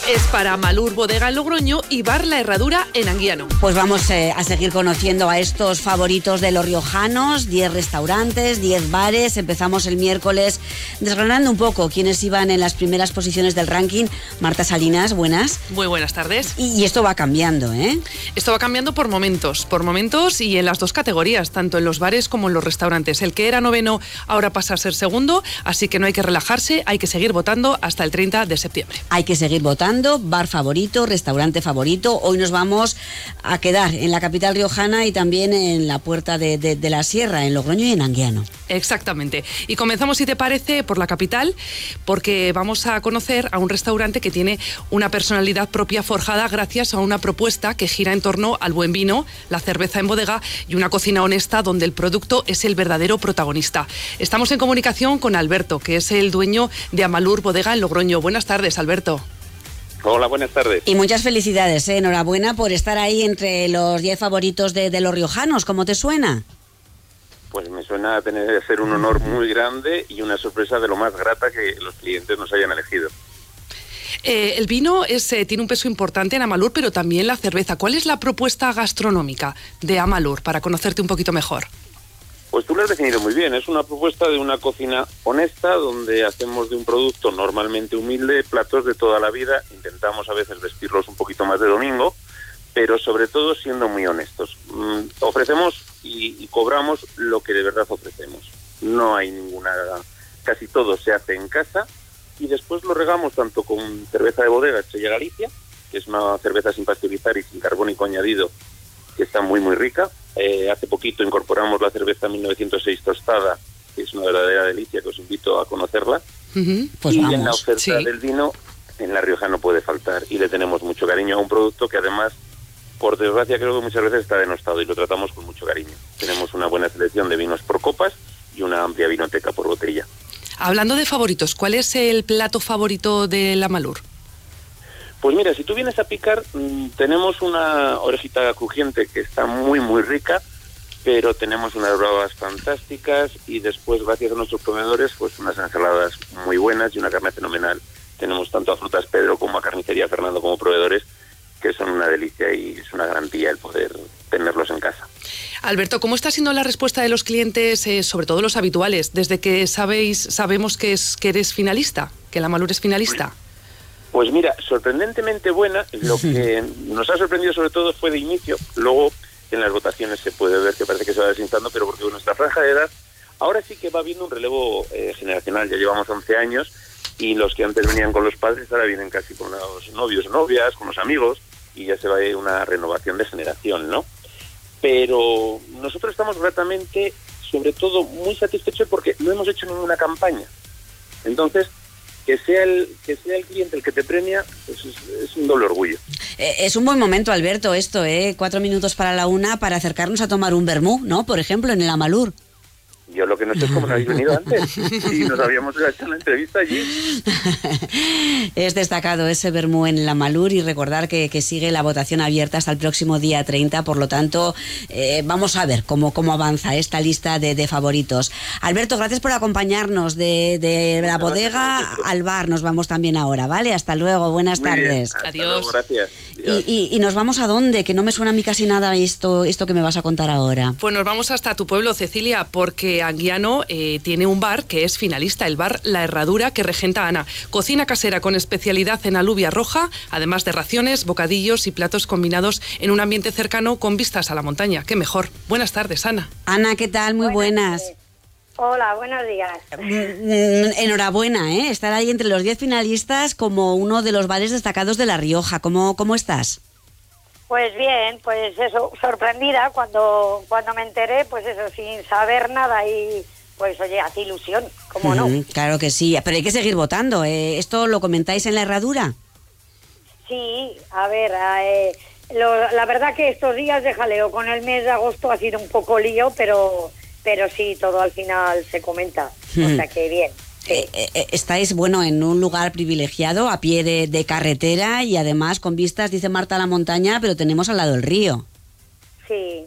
es para Amalur Bodega en Logroño y Bar La Herradura en Anguiano. Pues vamos a seguir conociendo a estos favoritos de los riojanos, 10 restaurantes, 10 bares. Empezamos el miércoles desgranando un poco quiénes iban en las primeras posiciones del ranking. Marta Salinas, buenas. Muy buenas tardes. Y esto va cambiando, ¿eh? Esto va cambiando por momentos y en las dos categorías, tanto en los bares como en los restaurantes. El que era noveno ahora pasa a ser segundo, así que no hay que relajarse, hay que seguir votando hasta el 30 de septiembre. Hay que seguir votando, bar favorito, restaurante favorito. Hoy nos vamos a quedar en la capital riojana y también en la Puerta de la Sierra, en Logroño y en Anguiano. Exactamente. Y comenzamos, si te parece, por la capital, porque vamos a conocer a un restaurante que tiene una personalidad propia forjada gracias a una propuesta que gira en torno al buen vino, la cerveza en bodega y una cocina honesta donde el producto es el verdadero protagonista. Estamos en comunicación con Alberto, que es el dueño de Amalur Bodega en Logroño. Buenas tardes, Alberto. Hola, buenas tardes. Y muchas felicidades, ¿eh? Enhorabuena por estar ahí entre los 10 favoritos de los riojanos. ¿Cómo te suena? Pues me suena a ser un honor muy grande y una sorpresa de lo más grata que los clientes nos hayan elegido. El vino tiene un peso importante en Amalur, pero también la cerveza. ¿Cuál es la propuesta gastronómica de Amalur, para conocerte un poquito mejor? Pues tú lo has definido muy bien. Es una propuesta de una cocina honesta, donde hacemos de un producto normalmente humilde platos de toda la vida. Intentamos a veces vestirlos un poquito más de domingo, pero sobre todo siendo muy honestos. Ofrecemos y cobramos lo que de verdad ofrecemos. No hay ninguna... Casi todo se hace en casa y después lo regamos tanto con cerveza de bodega Estrella Galicia, que es una cerveza sin pasteurizar y sin carbónico añadido, que está muy muy rica. Hace poquito incorporamos la cerveza 1906 tostada, que es una verdadera delicia, que os invito a conocerla. Pues y vamos, en la oferta sí. del vino, en La Rioja no puede faltar, y le tenemos mucho cariño a un producto que además, por desgracia, creo que muchas veces está denostado y lo tratamos con mucho cariño. Tenemos una buena selección de vinos por copas y una amplia vinoteca por botella. Hablando de favoritos, ¿cuál es el plato favorito de la Amalur? Pues mira, si tú vienes a picar, tenemos una orejita crujiente que está muy muy rica, pero tenemos unas bravas fantásticas y después, gracias a nuestros proveedores, pues unas ensaladas muy buenas y una carne fenomenal. Tenemos tanto a Frutas Pedro como a Carnicería Fernando como proveedores, que son una delicia y es una garantía el poder tenerlos en casa. Alberto, ¿cómo está siendo la respuesta de los clientes, sobre todo los habituales, desde que sabemos que eres finalista, que la Amalur es finalista? Pues mira, sorprendentemente buena. Lo que nos ha sorprendido sobre todo fue de inicio. Luego en las votaciones se puede ver que parece que se va desinstando, pero porque con nuestra franja de edad ahora sí que va habiendo un relevo generacional. Ya llevamos 11 años y los que antes venían con los padres ahora vienen casi con los novios o novias, con los amigos, y ya se va a ir una renovación de generación, ¿no? Pero nosotros estamos gratamente, sobre todo, muy satisfechos porque no hemos hecho ninguna campaña. Entonces, que sea el cliente el que te premia, pues es un doble orgullo. Es un buen momento, Alberto, esto, 4 minutos para la 1 para acercarnos a tomar un vermú, ¿no? Por ejemplo, en el Amalur. Yo lo que no sé es cómo no habéis venido antes. Y nos habíamos hecho una entrevista allí. Es destacado ese vermú en el Amalur y recordar que sigue la votación abierta hasta el próximo día 30. Por lo tanto, vamos a ver cómo avanza esta lista de favoritos. Alberto, gracias por acompañarnos de la bodega al bar. Nos vamos también ahora, ¿vale? Hasta luego, buenas tardes. Adiós. Luego, gracias. Adiós. Y nos vamos a dónde, que no me suena a mí casi nada esto que me vas a contar ahora. Pues nos vamos hasta tu pueblo, Cecilia, porque Anguiano tiene un bar que es finalista, el bar La Herradura, que regenta Ana. Cocina casera con especialidad en alubia roja, además de raciones, bocadillos y platos combinados en un ambiente cercano con vistas a la montaña. ¡Qué mejor! Buenas tardes, Ana. Ana, ¿qué tal? Muy buenas. Hola, buenos días. Enhorabuena, estar ahí entre los 10 finalistas como uno de los bares destacados de La Rioja. ¿Cómo estás? Pues bien, pues eso, sorprendida cuando me enteré, pues eso, sin saber nada y pues oye, hace ilusión, ¿cómo no? Claro que sí, pero hay que seguir votando. ¿Esto lo comentáis en La Herradura? Sí, a ver, la verdad que estos días de jaleo con el mes de agosto ha sido un poco lío, pero sí, todo al final se comenta, o sea que bien. Sí. Estáis, en un lugar privilegiado, a pie de carretera y además con vistas, dice Marta, a la montaña, pero tenemos al lado el río. Sí,